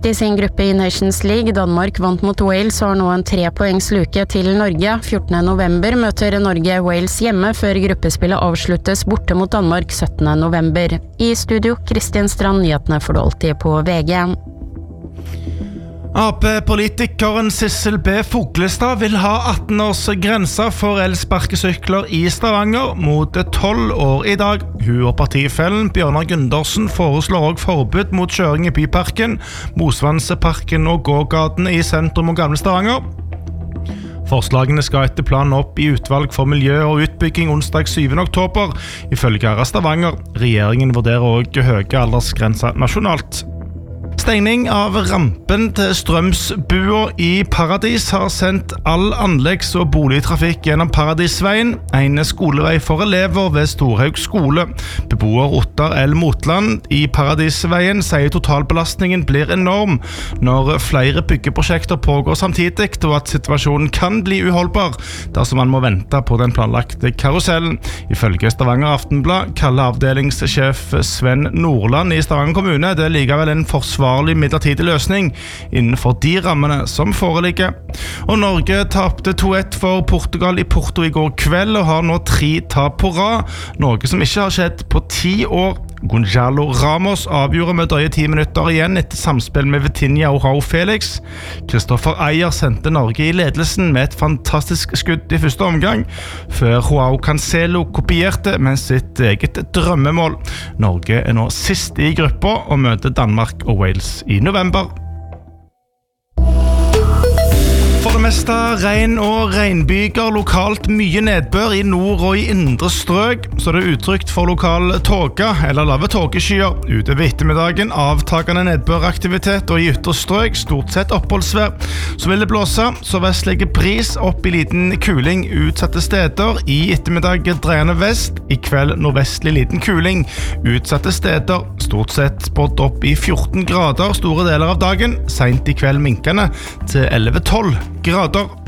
i sin gruppe i Nations League. Danmark vant mot Wales og har nå en 3-poengsluke til Norge. 14. november møter Norge Wales hjemme før gruppespillet avsluttes borte mot Danmark 17. november. I studio, Kristin Strand, nyhetene får du alltid på VG. AP-politikeren Sissel B. Fuglestad vil ha 18 års grenser for elsparkesykler i Stavanger mot 12 år i dag. Hun og partifellen Bjørnar Gundersen foreslår også forbud mot kjøring i Byparken, Mosvanseparken og gågaten i sentrum og Gamle Stavanger. Forslagene skal etter planen opp i utvalg for miljø og utbygging onsdag 7. oktober, ifølge Æra Stavanger. Regjeringen vurderer også høye aldersgrenser nasjonalt. Stengning av rampen til Strømsbua i Paradis har sendt all anleggs- og boligtrafikk gjennom Paradisveien, en skolevei for elever ved Storhaug skole. Beboer Ottar L. Motland i Paradisveien sier totalbelastningen blir enorm når flere byggeprosjekter pågår samtidig, og at situasjonen kan bli uholdbar dersom man må vente på den planlagte karusellen. Ifølge Stavanger Aftenblad kaller avdelingssjef Sven Nordland i Stavanger kommune det likevel en forsvarlig midlertidig løsning innenfor de rammene som foreligger. Og Norge tapte 2-1 for Portugal i Porto i går kveld og har nå 3 tap på rad, noe som ikke har skjedd på 10 år. Gonzalo Ramos avgjorde med drøye 10 minutter igjen etter samspill med Vitinha og João Felix. Kristoffer Eier sendte Norge i ledelsen med et fantastisk skudd i første omgang, før João Cancelo kopierte med sitt eget drømmemål. Norge er nå sist i gruppa og møter Danmark og Wales i november. For det meste regn og regnbyger, lokalt mye nedbør i nord og i indre strøk, så det er utrygt for lokal tåke eller lave tåkeskyer. Utover ettermiddagen avtagende nedbøraktivitet og i ytre strøk stort sett oppholdsvær. Så vil det blåse, så vestlige bris opp i liten kuling utsatte steder. I ettermiddag dreiende vest, i kveld nordvestlig liten kuling utsatte steder. Stort sett spådd opp i 14 grader store deler av dagen, sent i kveld minkende til 11-12 grader.